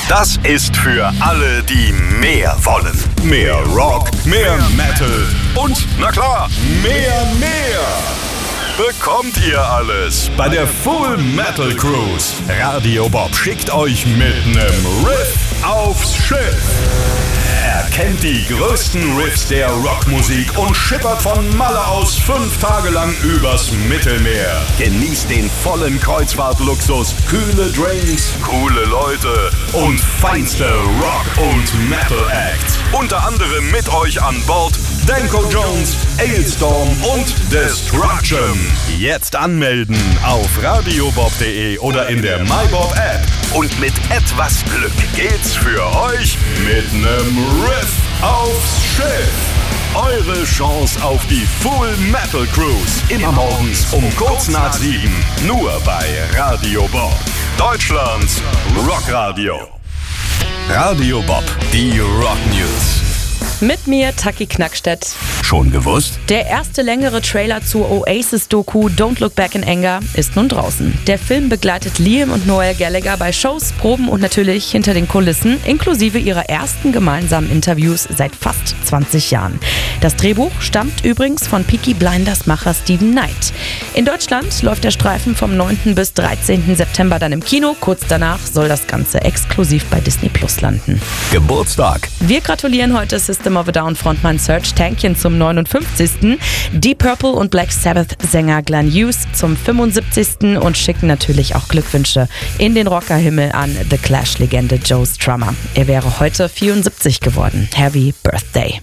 Das ist für alle, die mehr wollen. Mehr Rock, mehr Metal und, na klar, mehr. Bekommt ihr alles bei der Full Metal Cruise. Radio Bob schickt euch mit nem Riff aufs Schiff. Erkennt die größten Riffs der Rockmusik und schippert von Malle aus 5 Tage lang übers Mittelmeer. Genießt den vollen Kreuzfahrtluxus, kühle Drinks, coole Leute und feinste Rock- und Metal-Acts. Unter anderem mit euch an Bord Danko Jones, Ailstorm und Destruction. Jetzt anmelden auf radiobob.de oder in der MyBob-App. Und mit etwas Glück geht's für euch mit nem Riff aufs Schiff. Eure Chance auf die Full Metal Cruise. Immer morgens um kurz nach 7. Nur bei Radio Bob. Deutschlands Rockradio. Radio Bob, die Rock News. Mit mir, Taki Knackstedt. Schon gewusst? Der erste längere Trailer zur Oasis-Doku Don't Look Back in Anger ist nun draußen. Der Film begleitet Liam und Noel Gallagher bei Shows, Proben und natürlich hinter den Kulissen, inklusive ihrer ersten gemeinsamen Interviews seit fast 20 Jahren. Das Drehbuch stammt übrigens von Peaky Blinders-Macher Steven Knight. In Deutschland läuft der Streifen vom 9. bis 13. September dann im Kino. Kurz danach soll das Ganze exklusiv bei Disney Plus landen. Geburtstag. Wir gratulieren heute System of a Down Frontmann Serj Tankian zum 59. Deep Purple und Black Sabbath Sänger Glenn Hughes zum 75. und schicken natürlich auch Glückwünsche in den Rockerhimmel an The Clash-Legende Joe Strummer. Er wäre heute 74 geworden. Happy Birthday.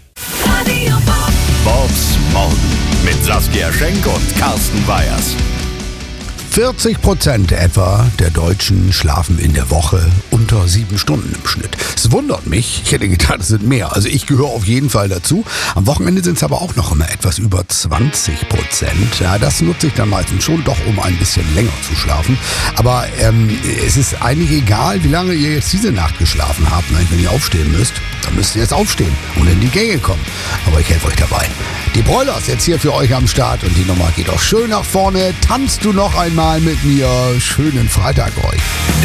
Bobs Morgen mit Saskia Schenk und Carsten Weyers. 40% etwa der Deutschen schlafen in der Woche unter 7 Stunden im Schnitt. Es wundert mich, ich hätte gedacht, es sind mehr. Also ich gehöre auf jeden Fall dazu. Am Wochenende sind es aber auch noch immer etwas über 20%. Ja, das nutze ich dann meistens schon doch, um ein bisschen länger zu schlafen. Aber es ist eigentlich egal, wie lange ihr jetzt diese Nacht geschlafen habt. Wenn ihr aufstehen müsst, dann müsst ihr jetzt aufstehen und in die Gänge kommen. Aber ich helfe euch dabei. Die Broilers jetzt hier für euch am Start und die Nummer geht auch schön nach vorne. Tanzt du noch einmal mit mir? Schönen Freitag euch.